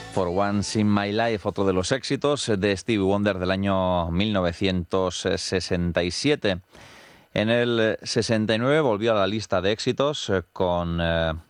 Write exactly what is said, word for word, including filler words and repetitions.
For Once in My Life, otro de los éxitos de Stevie Wonder del año mil novecientos sesenta y siete. En el sesenta y nueve volvió a la lista de éxitos con eh,